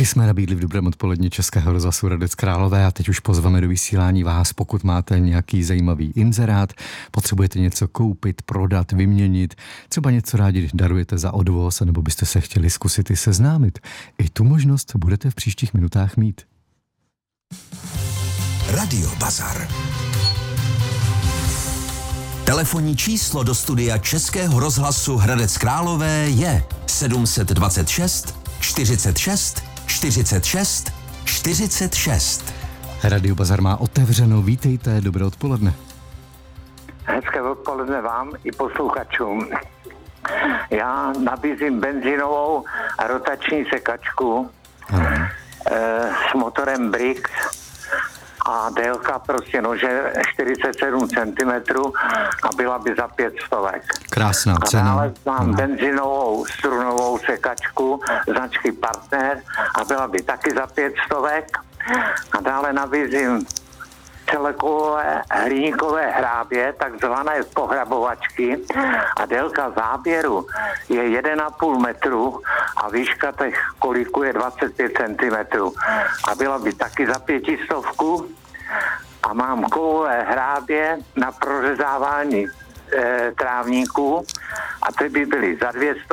Taky jsme nabídli v dobrém odpoledni Českého rozhlasu Hradec Králové a teď už pozveme do vysílání vás, pokud máte nějaký zajímavý inzerát, potřebujete něco koupit, prodat, vyměnit, třeba něco rádi darujete za odvoz, nebo byste se chtěli zkusit i seznámit. I tu možnost budete v příštích minutách mít. Radio Bazar. Telefonní číslo do studia Českého rozhlasu Hradec Králové je 726 46 46 46. Radio Bazar má otevřeno, vítejte, dobré odpoledne. Hezké odpoledne vám i posluchačům. Já nabízím benzinovou rotační sekačku s motorem Brix a délka prostě nože 47 cm a byla by za 500. Krásná cena. A dále mám benzinovou strunovou sekačku značky Partner a byla by taky za 500. A dále nabízím celekové hliníkové hrábě, takzvané pohrabovačky a délka záběru je 1,5 metru a výška těch kolíků je 25 cm a byla by taky za 500. A mám kovové hrábě na prořezávání trávníků a ty by byly za 200.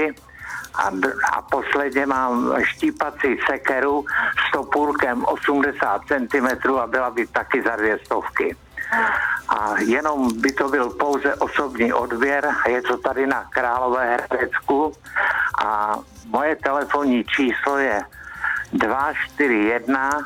A posledně mám štípací sekeru s topůrkem 80 cm a byla by taky za 200. A jenom by to byl pouze osobní odběr, je to tady na Královéhradecku a moje telefonní číslo je 241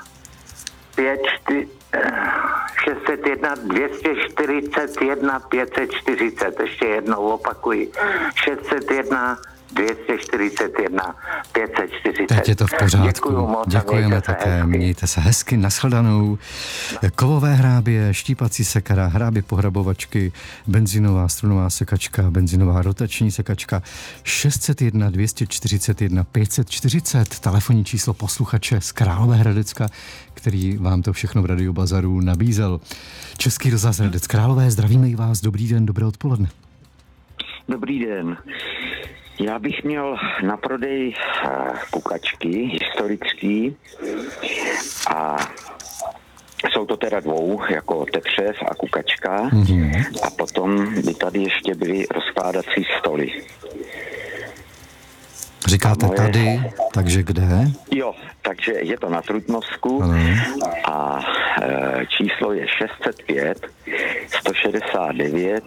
601 241 540, ještě jednou opakuji, 601 241 540. Teď je to v pořádku. Děkujeme také. Mějte se hezky, nashledanou. Kovové hrábě, štípací sekera, hrábě pohrabovačky, benzinová strunová sekačka, benzinová rotační sekačka, 601 241 540, telefonní číslo posluchače z Královéhradecka, který vám to všechno v Radio Bazaru nabízel. Český rozhlas Hradec Králové, zdravíme i vás, dobrý den, dobré odpoledne. Dobrý den. Já bych měl na prodej kukačky historický a jsou to teda dvou, jako tetřev a kukačka a potom by tady ještě byly rozkládací stoly. Říkáte tady, takže kde? Jo, takže je to na Trutnovsku a číslo je 605 169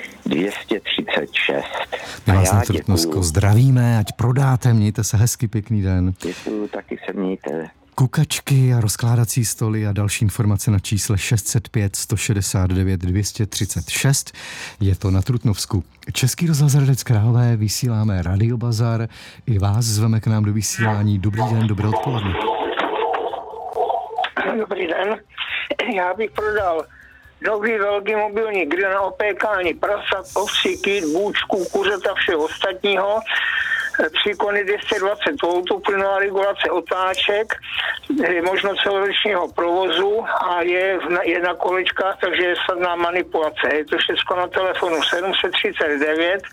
236. My vás na Trutnovsku zdravíme, ať prodáte, mějte se hezky, pěkný den. Děkuju, taky se mějte. Kukačky a rozkládací stoly a další informace na čísle 605 169 236. Je to na Trutnovsku. Český rozhlas Hradec Králové, vysíláme Radio Bazar. I vás zveme k nám do vysílání. Dobrý den, dobré odpoledne. Dobrý den. Já bych prodal nový velký mobilní grill na opékání prasat, ovcí, kýt, bůčků, kuřata, všeho ostatního. 3 kony 220 V, plynová regulace otáček, je možnost celoročního provozu a je na kolečkách, takže je snadná manipulace. Je to všechno na telefonu 739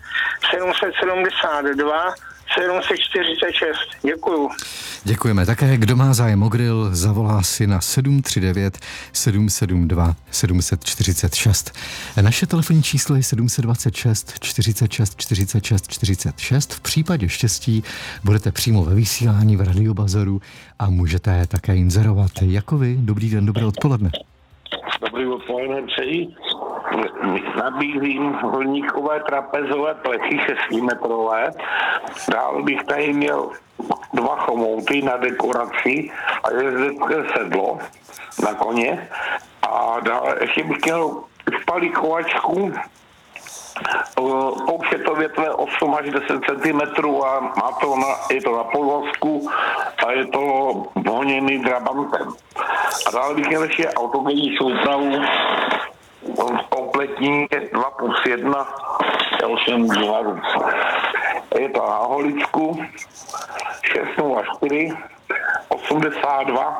772 746. Děkuju. Děkujeme také. Kdo má zájem o grill, zavolá si na 739 772 746. Naše telefonní číslo je 726 46 46 46. V případě štěstí budete přímo ve vysílání v Radio Bazaru a můžete také inzerovat. Jako vy, dobrý den, dobré odpoledne. Dobrý odpoledne, přeji. Nabízím hliníkové trapezové pleky 6metrové. Dále bych tady měl 2 chomouty na dekoraci a jezdecké sedlo na koně. A dále ještě bych měl špalíkovačku, pouštětovětve 8 až 10 cm a je to na podvozku a je to honěný drabantem. A dále bych měl ještě autogenní soupravu kompletní 2+1 L7 Je to na holičku 604 82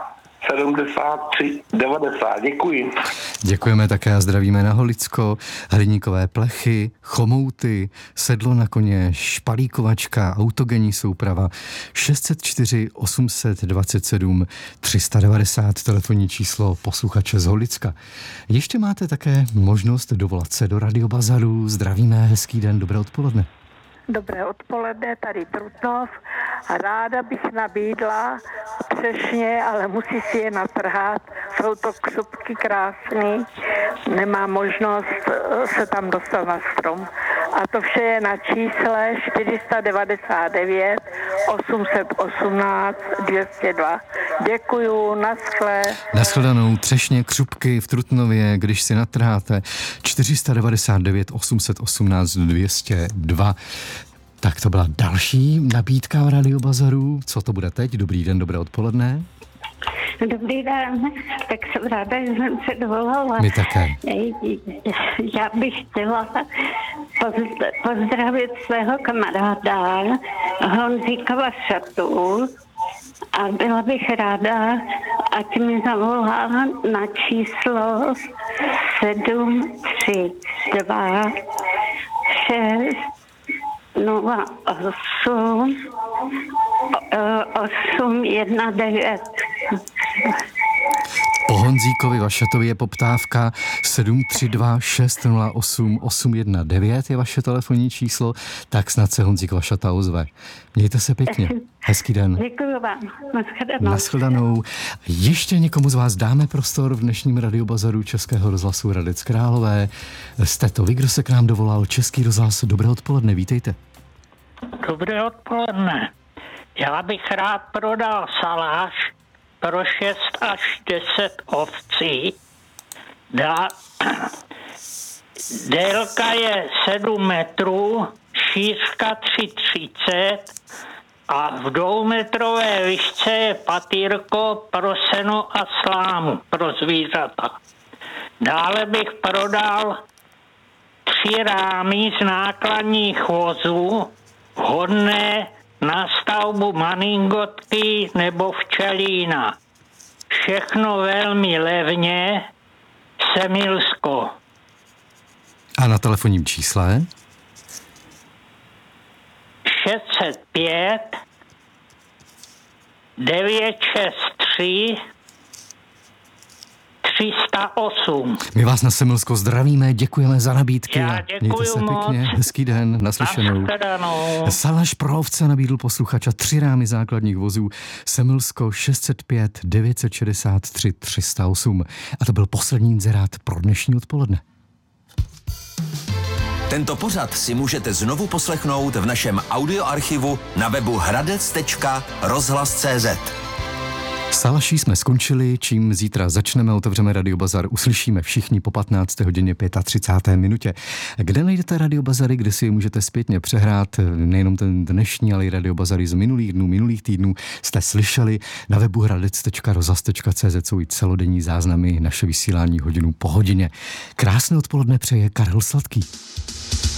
73 90. Děkuji. Děkujeme také a zdravíme na Holicko, hliníkové plechy, chomouty, sedlo na koně, špalíkovačka, autogenní souprava 604 827 390, telefonní číslo posluchače z Holicka. Ještě máte také možnost dovolat se do Radiobazaru. Zdravíme, hezký den, dobré odpoledne. Dobré odpoledne, tady Trutnov. Ráda bych nabídla přesně, ale musí si je natrhat. Jsou to křupky krásný, nemá možnost se tam dostat na strom. A to vše je na čísle 499 818 202. Děkuju, naschle. Nashledanou, třešně, křupky v Trutnově, když si natrháte 499 818 202. Tak to byla další nabídka v Radiobazaru. Co to bude teď? Dobrý den, dobré odpoledne. Dobrý den, tak jsem ráda, že jsem se dovolala. My také. Já bych chtěla pozdravit svého kamaráda Honzíka Vašatu a byla bych ráda, ať mi zavolá na číslo 732 6 08 819. Po Honzíkovi Vašatovi je poptávka 732 608 819 je vaše telefonní číslo, tak snad se Honzík Vašata ozve. Mějte se pěkně. Hezký den. Děkuji vám. Nashledanou. Ještě někomu z vás dáme prostor v dnešním Radiobazaru Českého rozhlasu Hradec Králové. Jste to vy, kdo se k nám dovolal, Český rozhlas. Dobré odpoledne, vítejte. Dobré odpoledne. Já bych rád prodal saláš pro 6 až 10 ovcí. Délka je 7 metrů, šířka 3,30 a v 2metrové výšce je patýrko pro seno a slámu pro zvířata. Dále bych prodal 3 rámy z nákladních vozů, vhodné na stavbu maningotky nebo včelína. Všechno velmi levně, Semilsko. A na telefonním čísle? 605 963 308. My vás na Semilsko zdravíme, děkujeme za nabídky. Já mějte se moc. pěkně, hezký den, naslyšenou. Salaš pro ovce nabídl posluchača 3 rámy základních vozů Semilsko 605 963 308. A to byl poslední inzerát pro dnešní odpoledne. Tento pořad si můžete znovu poslechnout v našem audioarchivu na webu hradec.rozhlas.cz. Salaší jsme skončili, čím zítra začneme, otevřeme Radiobazar, uslyšíme všichni po 15. hodině 35. minutě. Kde najdete Radiobazary, kde si je můžete zpětně přehrát, nejenom ten dnešní, ale i Radiobazary z minulých dnů, minulých týdnů jste slyšeli. Na webu hradec.rozhlas.cz jsou i celodenní záznamy, naše vysílání hodinu po hodině. Krásné odpoledne přeje Karel Sladký.